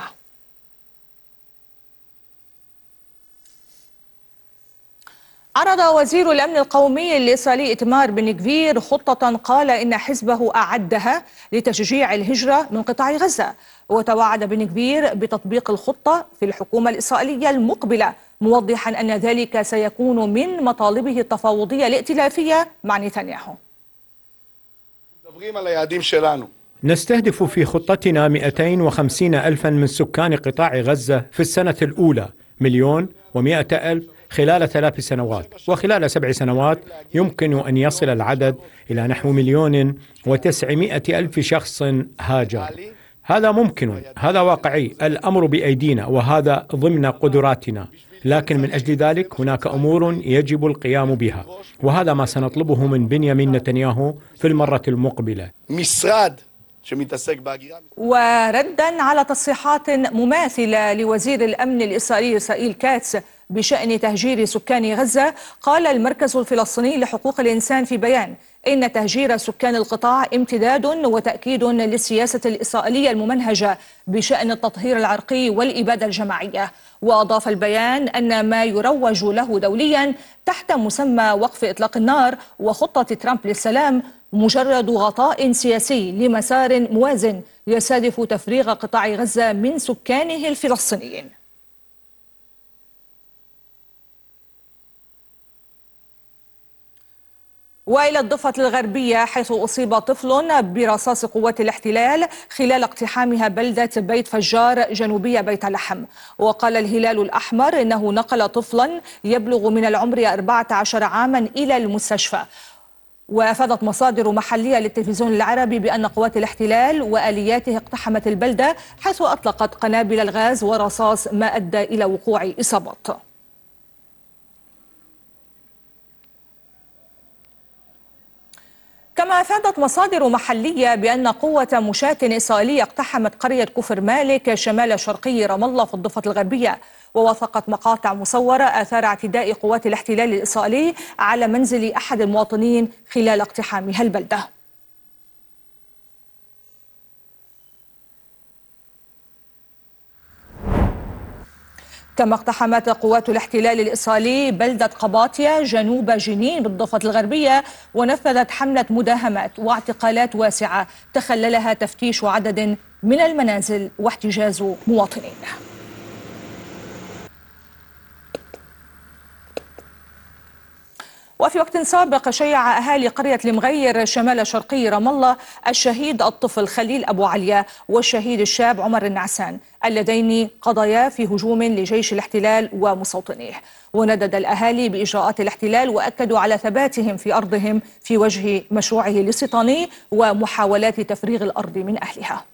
عرض وزير الأمن القومي الإسرائيلي إتمار بن غفير خطة قال إن حزبه أعدها لتشجيع الهجرة من قطاع غزة، وتوعد بن غفير بتطبيق الخطة في الحكومة الإسرائيلية المقبلة، موضحا أن ذلك سيكون من مطالبه التفاوضية الائتلافية مع نتنياهو. نستهدف في خطتنا مئتين وخمسين ألفا من سكان قطاع غزة في السنة الأولى، مليون ومئة ألف خلال ثلاث سنوات، وخلال سبع سنوات يمكن أن يصل العدد إلى نحو مليون وتسعمائة ألف شخص هاجر. هذا ممكن، هذا واقعي، الأمر بأيدينا وهذا ضمن قدراتنا، لكن من أجل ذلك هناك أمور يجب القيام بها، وهذا ما سنطلبه من بنيامين نتنياهو في المرة المقبلة. وردا على تصريحات مماثلة لوزير الأمن الإسرائيلي إسرائيل كاتس بشأن تهجير سكان غزة، قال المركز الفلسطيني لحقوق الإنسان في بيان إن تهجير سكان القطاع امتداد وتأكيد للسياسة الإسرائيلية الممنهجة بشأن التطهير العرقي والإبادة الجماعية. وأضاف البيان أن ما يروج له دوليا تحت مسمى وقف إطلاق النار وخطة ترامب للسلام مجرد غطاء سياسي لمسار موازن يستهدف تفريغ قطاع غزة من سكانه الفلسطينيين. وإلى الضفة الغربية، حيث أصيب طفل برصاص قوات الاحتلال خلال اقتحامها بلدة بيت فجار جنوبية بيت لحم. وقال الهلال الأحمر إنه نقل طفلا يبلغ من العمر أربعة عشر عاما إلى المستشفى. وأفادت مصادر محلية للتلفزيون العربي بأن قوات الاحتلال وآلياته اقتحمت البلدة، حيث أطلقت قنابل الغاز ورصاص ما أدى إلى وقوع إصابات. كما أفادت مصادر محلية بأن قوة مشاة إسرائيلية اقتحمت قرية كفر مالك شمال شرقي رام الله في الضفة الغربية. ووثقت مقاطع مصورة آثار اعتداء قوات الاحتلال الإسرائيلي على منزل أحد المواطنين خلال اقتحامها البلدة. كما اقتحمت قوات الاحتلال الإسرائيلي بلدة قباطية جنوب جنين بالضفة الغربية، ونفذت حملة مداهمات واعتقالات واسعة تخللها تفتيش عدد من المنازل واحتجاز مواطنين. وفي وقت سابق شيع أهالي قرية المغير شمال شرقي رام الله الشهيد الطفل خليل أبو عليا والشهيد الشاب عمر النعسان اللذين قضيا في هجوم لجيش الاحتلال ومستوطنيه. وندد الأهالي بإجراءات الاحتلال وأكدوا على ثباتهم في أرضهم في وجه مشروعه الاستيطاني ومحاولات تفريغ الأرض من أهلها.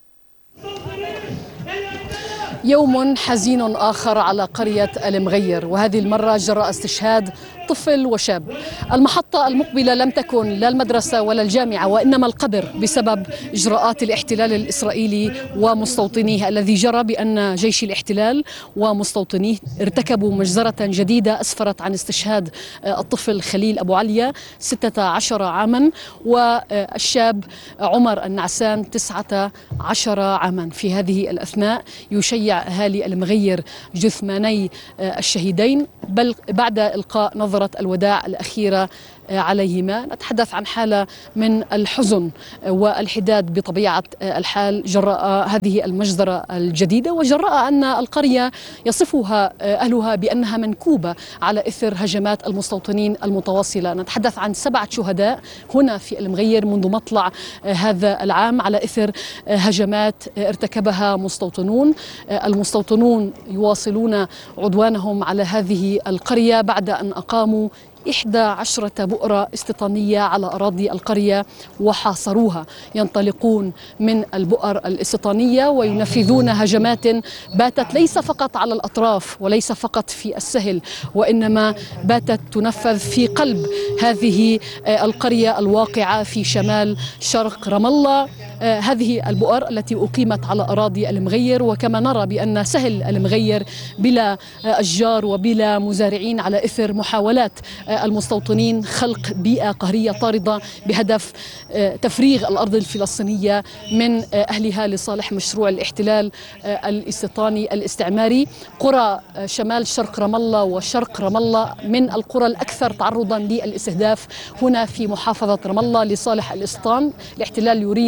يوم حزين آخر على قرية المغير، وهذه المرة جراء استشهاد طفل وشاب. المحطة المقبلة لم تكن لا المدرسة ولا الجامعة، وإنما القبر بسبب إجراءات الاحتلال الإسرائيلي ومستوطنيه الذي جرى بأن جيش الاحتلال ومستوطنيه ارتكبوا مجزرة جديدة أسفرت عن استشهاد الطفل خليل أبو عليا ستة عشر عاما والشاب عمر النعسان تسعة عشر عاما. في هذه الأثناء يشيع أهالي المغير جثماني الشهيدين بل بعد إلقاء نظرة الوداع الأخيرة عليهما. نتحدث عن حالة من الحزن والحداد بطبيعة الحال جراء هذه المجزرة الجديدة، وجراء أن القرية يصفها أهلها بأنها منكوبة على إثر هجمات المستوطنين المتواصلة. نتحدث عن سبعة شهداء هنا في المغير منذ مطلع هذا العام على إثر هجمات ارتكبها مستوطنون. المستوطنون يواصلون عدوانهم على هذه القرية بعد أن أقاموا إحدى عشرة بؤرة استيطانية على أراضي القرية وحاصروها. ينطلقون من البؤر الاستيطانية وينفذون هجمات باتت ليس فقط على الأطراف وليس فقط في السهل، وإنما باتت تنفذ في قلب هذه القرية الواقعة في شمال شرق رام الله. هذه البؤر التي أقيمت على أراضي المغير، وكما نرى بأن سهل المغير بلا أشجار وبلا مزارعين على إثر محاولات المستوطنين خلق بيئة قهرية طاردة بهدف تفريغ الأرض الفلسطينية من أهلها لصالح مشروع الاحتلال الاستيطاني الاستعماري. قرى شمال شرق رام الله وشرق رام الله من القرى الأكثر تعرضا للاستهداف هنا في محافظة رام الله لصالح الاستيطان. الاحتلال يريد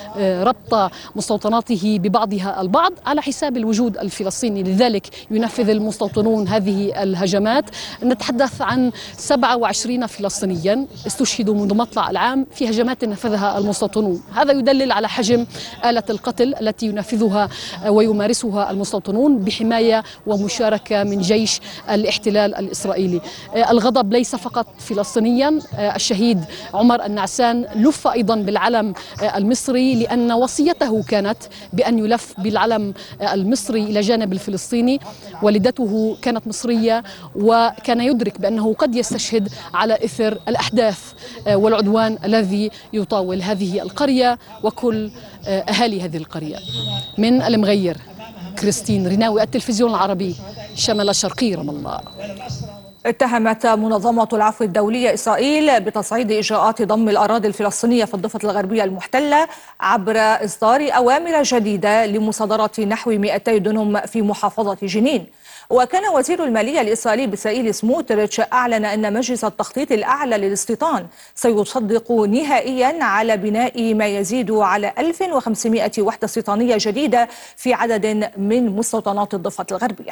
ربط مستوطناته ببعضها البعض على حساب الوجود الفلسطيني. لذلك ينفذ المستوطنون هذه الهجمات. نتحدث عن سبعة وعشرين فلسطينيا استشهدوا منذ مطلع العام في هجمات نفذها المستوطنون. هذا يدلل على حجم آلة القتل التي ينفذها ويمارسها المستوطنون بحماية ومشاركة من جيش الاحتلال الإسرائيلي. الغضب ليس فقط فلسطينيا، الشهيد عمر النعسان لف أيضا بالعلم المصري لأن وصيته كانت بأن يلف بالعلم المصري إلى جانب الفلسطيني. والدته كانت مصرية وكان يدرك بأنه قد يستشهد على إثر الأحداث والعدوان الذي يطاول هذه القرية وكل أهالي هذه القرية. من المغير، كريستين ريناوي، التلفزيون العربي، شمال الشرقي، رام الله. اتهمت منظمة العفو الدولية إسرائيل بتصعيد إجراءات ضم الأراضي الفلسطينية في الضفة الغربية المحتلة عبر إصدار أوامر جديدة لمصادرة نحو مئتي دنم في محافظة جنين. وكان وزير المالية الإسرائيلي بسائيل سموتريتش أعلن أن مجلس التخطيط الأعلى للاستيطان سيصدق نهائيا على بناء ما يزيد على ألف وخمسمئة وحدة استيطانية جديدة في عدد من مستوطنات الضفة الغربية.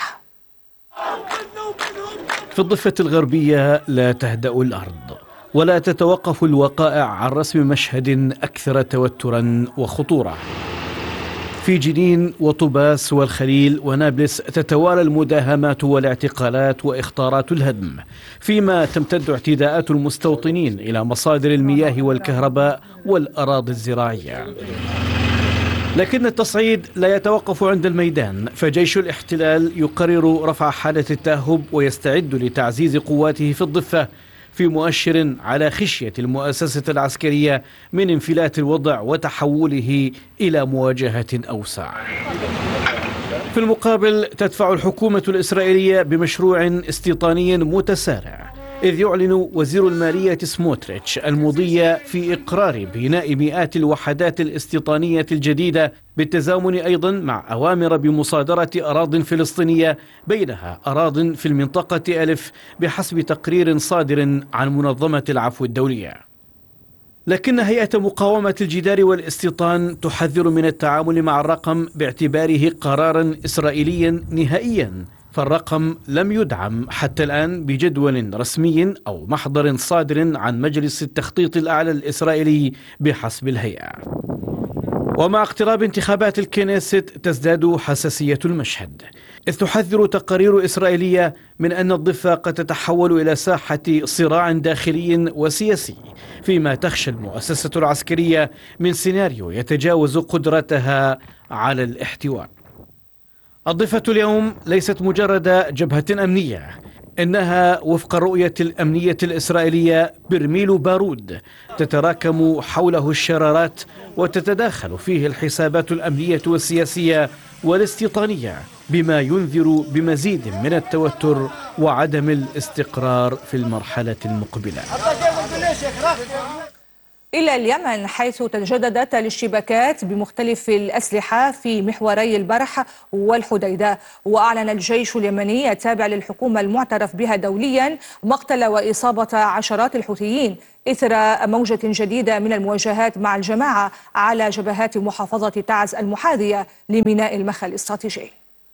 في الضفة الغربية لا تهدأ الأرض ولا تتوقف الوقائع عن رسم مشهد أكثر توترا وخطورة. في جنين وطوباس والخليل ونابلس تتوالى المداهمات والاعتقالات وإخطارات الهدم، فيما تمتد اعتداءات المستوطنين إلى مصادر المياه والكهرباء والأراضي الزراعية. لكن التصعيد لا يتوقف عند الميدان، فجيش الاحتلال يقرر رفع حالة التأهب ويستعد لتعزيز قواته في الضفة، في مؤشر على خشية المؤسسة العسكرية من انفلات الوضع وتحوله إلى مواجهة أوسع. في المقابل تدفع الحكومة الإسرائيلية بمشروع استيطاني متسارع، إذ يعلن وزير المالية سموتريتش المضي في إقرار بناء مئات الوحدات الاستيطانية الجديدة، بالتزامن أيضا مع أوامر بمصادرة أراضٍ فلسطينية، بينها أراضٍ في المنطقة ألف بحسب تقرير صادر عن منظمة العفو الدولية. لكن هيئة مقاومة الجدار والاستيطان تحذر من التعامل مع الرقم باعتباره قرارا إسرائيليا نهائيا، فالرقم لم يدعم حتى الآن بجدول رسمي أو محضر صادر عن مجلس التخطيط الأعلى الإسرائيلي بحسب الهيئة. ومع اقتراب انتخابات الكنيست تزداد حساسية المشهد، إذ تحذر تقارير إسرائيلية من أن الضفة قد تتحول إلى ساحة صراع داخلي وسياسي، فيما تخشى المؤسسة العسكرية من سيناريو يتجاوز قدرتها على الاحتواء. الضفة اليوم ليست مجرد جبهة أمنية، إنها وفق الرؤية الأمنية الإسرائيلية برميل بارود تتراكم حوله الشرارات وتتداخل فيه الحسابات الأمنية والسياسية والاستيطانية، بما ينذر بمزيد من التوتر وعدم الاستقرار في المرحلة المقبلة. إلى اليمن، حيث تجددت الاشتباكات بمختلف الأسلحة في محوري البرح والحديدة. وأعلن الجيش اليمني التابع للحكومة المعترف بها دوليا مقتل وإصابة عشرات الحوثيين إثر موجة جديدة من المواجهات مع الجماعة على جبهات محافظة تعز المحاذية لميناء المخا الاستراتيجي.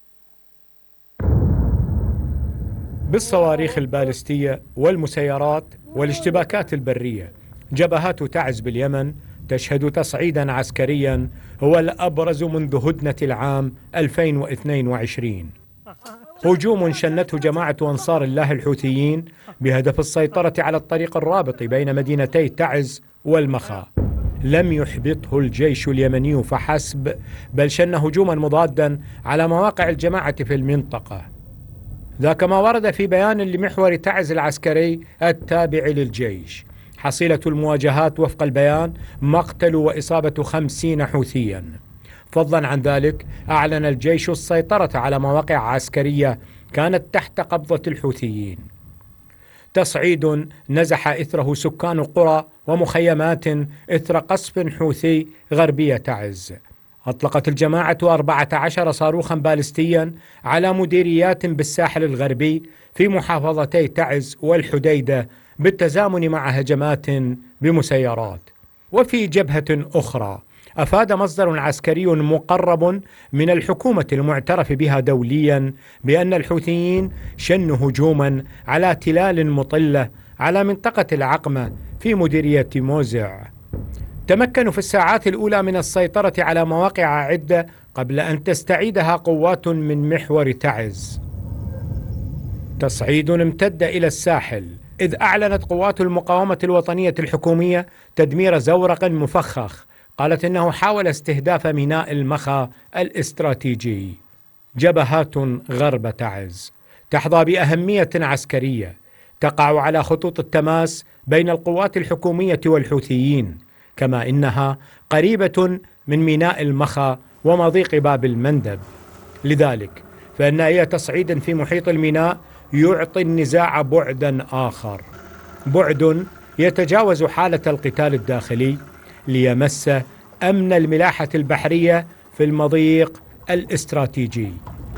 بالصواريخ البالستية والمسيرات والاشتباكات البرية، جبهات تعز باليمن تشهد تصعيدا عسكريا هو الأبرز منذ هدنة العام ألفين واثنين وعشرين. هجوم شنته جماعة أنصار الله الحوثيين بهدف السيطرة على الطريق الرابط بين مدينتي تعز والمخا، لم يحبطه الجيش اليمني فحسب، بل شن هجوما مضادا على مواقع الجماعة في المنطقة. ذاك ما ورد في بيان لمحور تعز العسكري التابع للجيش. حصيلة المواجهات وفق البيان مقتل وإصابة خمسين حوثيا. فضلا عن ذلك أعلن الجيش السيطرة على مواقع عسكرية كانت تحت قبضة الحوثيين. تصعيد نزح إثره سكان قرى ومخيمات إثر قصف حوثي غربية تعز. أطلقت الجماعة أربعة عشر صاروخا بالستيا على مديريات بالساحل الغربي في محافظتي تعز والحديدة، بالتزامن مع هجمات بمسيرات. وفي جبهة أخرى، أفاد مصدر عسكري مقرب من الحكومة المعترف بها دوليا بأن الحوثيين شنوا هجوما على تلال مطلة على منطقة العقمة في مديرية موزع. تمكنوا في الساعات الأولى من السيطرة على مواقع عدة قبل أن تستعيدها قوات من محور تعز. تصعيد امتد إلى الساحل، إذ أعلنت قوات المقاومة الوطنية الحكومية تدمير زورق مفخخ قالت إنه حاول استهداف ميناء المخا الاستراتيجي. جبهات غرب تعز تحظى بأهمية عسكرية تقع على خطوط التماس بين القوات الحكومية والحوثيين، كما إنها قريبة من ميناء المخا ومضيق باب المندب. لذلك فإن أي تصعيد في محيط الميناء يعطي النزاع بعدا آخر، بعد يتجاوز حالة القتال الداخلي ليمس أمن الملاحة البحرية في المضيق الاستراتيجي.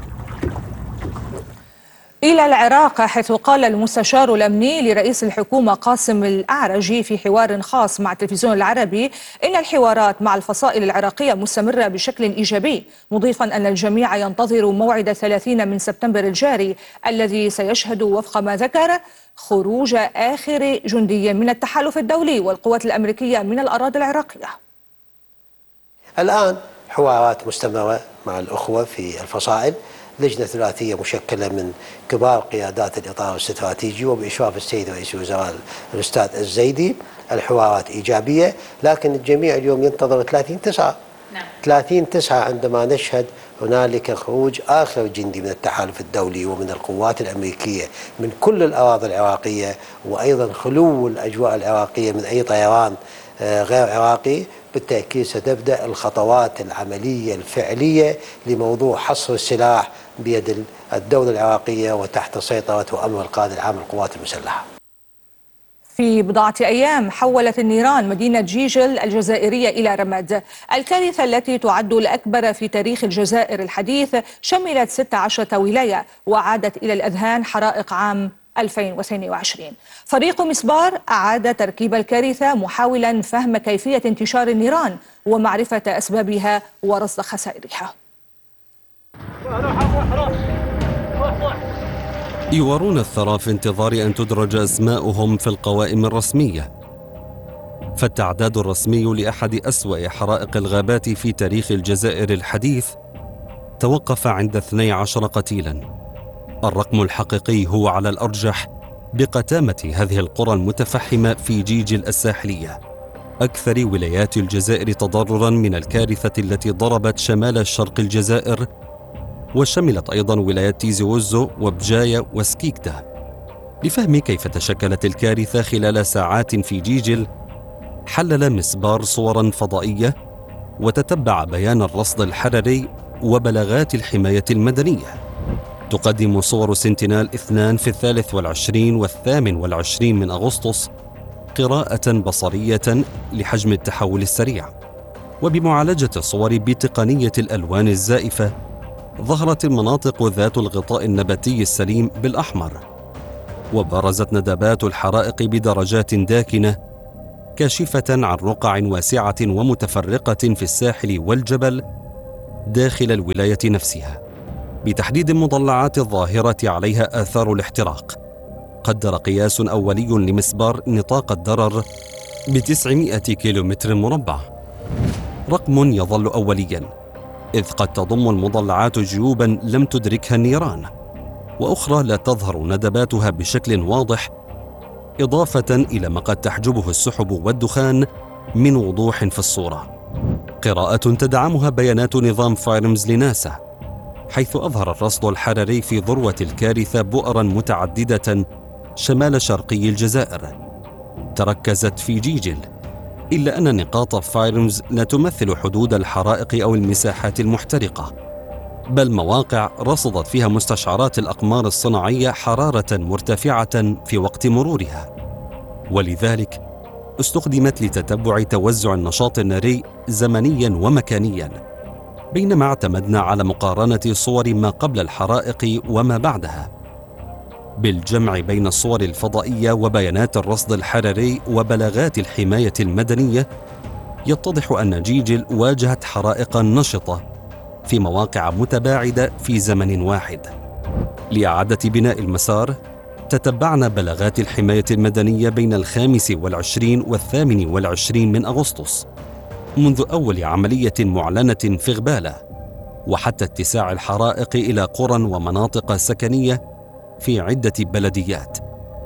إلى العراق، حيث قال المستشار الأمني لرئيس الحكومة قاسم الأعرجي في حوار خاص مع التلفزيون العربي إن الحوارات مع الفصائل العراقية مستمرة بشكل إيجابي، مضيفا أن الجميع ينتظر موعد ثلاثين من سبتمبر الجاري الذي سيشهد وفق ما ذكر خروج آخر جندي من التحالف الدولي والقوات الأمريكية من الأراضي العراقية. الآن حوارات مستمرة مع الأخوة في الفصائل، لجنة ثلاثية مشكلة من كبار قيادات الإطار الاستراتيجي وبإشراف السيد رئيس الوزراء الأستاذ الزيدي. الحوارات إيجابية، لكن الجميع اليوم ينتظر ثلاثين تسعة. نعم. ثلاثين تسعة عندما نشهد هنالك خروج آخر جندي من التحالف الدولي ومن القوات الأمريكية من كل الأراضي العراقية، وأيضا خلو الأجواء العراقية من أي طيران غير عراقي، بالتأكيد ستبدأ الخطوات العملية الفعلية لموضوع حصر السلاح بيد الدولة العراقية وتحت سيطرة وأمر القائد العام للقوات المسلحة. في بضعة أيام حولت النيران مدينة جيجل الجزائرية إلى رماد. الكارثة التي تعد الأكبر في تاريخ الجزائر الحديث شملت ستة عشر ولاية وعادت إلى الأذهان حرائق عام ألفين واثنين وعشرين. فريق مسبار أعاد تركيب الكارثة محاولا فهم كيفية انتشار النيران ومعرفة أسبابها ورصد خسائرها. يوارون الثرى في انتظار أن تدرج أسماؤهم في القوائم الرسمية، فالتعداد الرسمي لأحد أسوأ حرائق الغابات في تاريخ الجزائر الحديث توقف عند اثني عشر قتيلا. الرقم الحقيقي هو على الأرجح بقتامة هذه القرى المتفحمة في جيجل الساحلية، أكثر ولايات الجزائر تضررا من الكارثة التي ضربت شمال شرق الجزائر، وشملت أيضا ولايات تيزي وزو وبجاية وسكيكتا. لفهم كيف تشكلت الكارثة خلال ساعات في جيجل، حلل مسبار صورا فضائية وتتبع بيان الرصد الحرري وبلاغات الحماية المدنية. تقدم صور سنتينال اثنان في الثالث والعشرين والثامن والعشرين من أغسطس قراءة بصرية لحجم التحول السريع، وبمعالجة الصور بتقنية الألوان الزائفة ظهرت المناطق ذات الغطاء النباتي السليم بالأحمر، وبرزت ندبات الحرائق بدرجات داكنة كاشفة عن رقع واسعة ومتفرقة في الساحل والجبل داخل الولاية نفسها. بتحديد مضلعات الظاهرة عليها آثار الاحتراق، قدر قياس أولي لمسبار نطاق الضرر بتسعمائة كيلومتر مربع، رقم يظل أولياً إذ قد تضم المضلعات جيوباً لم تدركها النيران، وأخرى لا تظهر ندباتها بشكل واضح، إضافة إلى ما قد تحجبه السحب والدخان من وضوح في الصورة. قراءة تدعمها بيانات نظام فايرمز لناسا، حيث أظهر الرصد الحرري في ذروة الكارثة بؤرا متعددة شمال شرقي الجزائر تركزت في جيجل، إلا أن نقاط فايرمز لا تمثل حدود الحرائق أو المساحات المحترقة، بل مواقع رصدت فيها مستشعرات الأقمار الصناعية حرارة مرتفعة في وقت مرورها، ولذلك استخدمت لتتبع توزع النشاط الناري زمنيا ومكانيا، بينما اعتمدنا على مقارنة صور ما قبل الحرائق وما بعدها، بالجمع بين الصور الفضائية وبيانات الرصد الحرري وبلاغات الحماية المدنية. يتضح أن جيجل واجهت حرائق نشطة في مواقع متباعدة في زمن واحد. لإعادة بناء المسار تتبعنا بلاغات الحماية المدنية بين الخامس والعشرين والثامن والعشرين من أغسطس منذ أول عملية معلنة في غبالة، وحتى اتساع الحرائق إلى قرى ومناطق سكنية في عدة بلديات.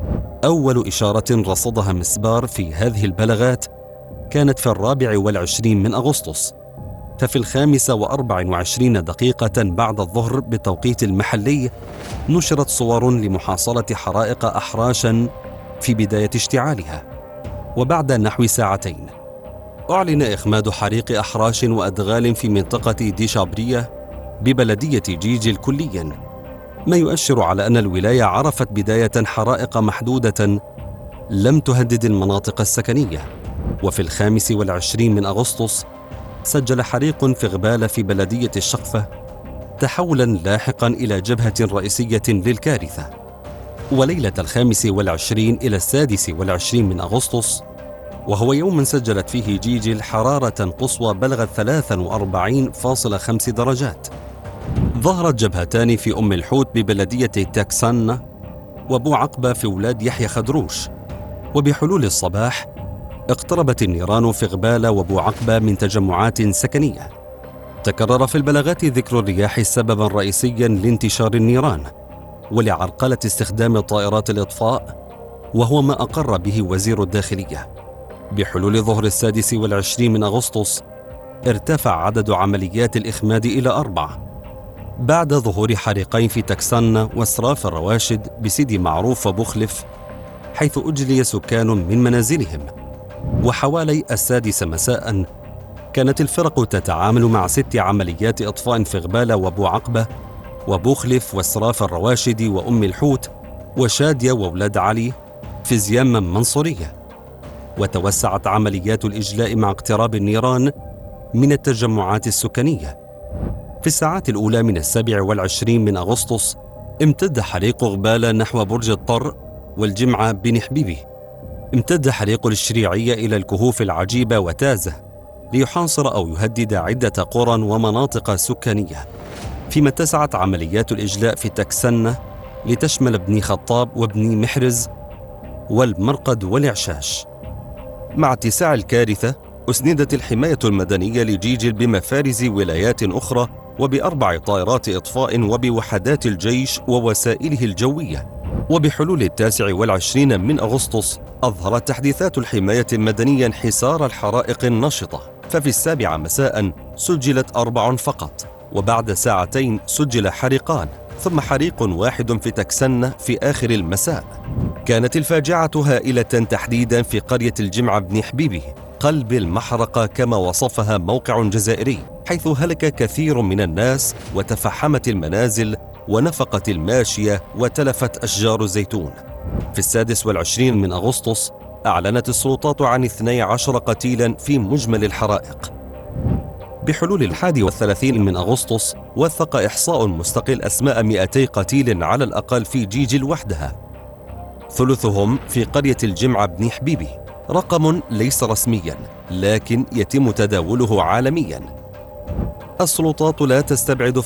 أول إشارة رصدها مسبار في هذه البلاغات كانت في الرابع والعشرين من أغسطس، ففي الخامسة وأربع وعشرين دقيقة بعد الظهر بالتوقيت المحلي نشرت صور لمحاصرة حرائق أحراشا في بداية اشتعالها. وبعد نحو ساعتين أعلن إخماد حريق أحراش وأدغال في منطقة ديشابرية ببلدية جيجل كليا، ما يؤشر على أن الولاية عرفت بداية حرائق محدودة لم تهدد المناطق السكنية. وفي الخامس والعشرين من أغسطس سجل حريق في غبالة في بلدية الشقفة تحولا لاحقا إلى جبهة رئيسية للكارثة. وليلة الخامس والعشرين إلى السادس والعشرين من أغسطس، وهو يوم سجلت فيه جيجل حرارة قصوى بلغت ثلاثة وأربعين فاصلة خمسة درجات، ظهرت جبهتان في أم الحوت ببلدية تاكسانا وبو عقبة في ولاد يحيى خدروش. وبحلول الصباح اقتربت النيران في غبالة وبو عقبة من تجمعات سكنية. تكرر في البلاغات ذكر الرياح سببا رئيسيا لانتشار النيران ولعرقلة استخدام طائرات الإطفاء، وهو ما أقر به وزير الداخلية. بحلول ظهر السادس والعشرين من أغسطس ارتفع عدد عمليات الإخماد إلى أربعة بعد ظهور حريقين في تاكسانا وسراف الرواشد بسيدي معروف وبخلف، حيث أجلي سكان من منازلهم. وحوالي السادسة مساء كانت الفرق تتعامل مع ست عمليات إطفاء في غبالة وبو عقبة وبخلف وسراف الرواشد وأم الحوت وشادية وولاد علي في زيام منصورية. وتوسعت عمليات الإجلاء مع اقتراب النيران من التجمعات السكنية. في الساعات الأولى من السابع والعشرين من أغسطس امتد حريق غبالة نحو برج الطر والجمعة بن حبيبي. امتد حريق الشريعية إلى الكهوف العجيبة وتازة ليحاصر أو يهدد عدة قرى ومناطق سكانية، فيما اتسعت عمليات الإجلاء في تاكسانا لتشمل بني خطاب وبني محرز والمرقد والعشاش. مع اتساع الكارثة أسندت الحماية المدنية لجيجل بمفارز ولايات أخرى وبأربع طائرات إطفاء وبوحدات الجيش ووسائله الجوية. وبحلول التاسع والعشرين من أغسطس أظهرت تحديثات الحماية المدنية انحسار الحرائق النشطة، ففي السابعة مساء سجلت أربع فقط، وبعد ساعتين سجل حريقان، ثم حريق واحد في تاكسانا في آخر المساء. كانت الفاجعة هائلة تحديدا في قرية الجمعة بن حبيبي قلب المحرقة كما وصفها موقع جزائري، حيث هلك كثير من الناس وتفحمت المنازل ونفقت الماشية وتلفت أشجار الزيتون. في السادس والعشرين من أغسطس أعلنت السلطات عن اثني عشر قتيلا في مجمل الحرائق. بحلول الحادي والثلاثين من أغسطس وثق إحصاء مستقل أسماء مئتي قتيل على الأقل في جيجل وحدها، ثلثهم في قرية الجمعة بن حبيبي، رقم ليس رسميا لكن يتم تداوله عالميا. السلطات لا تستبعد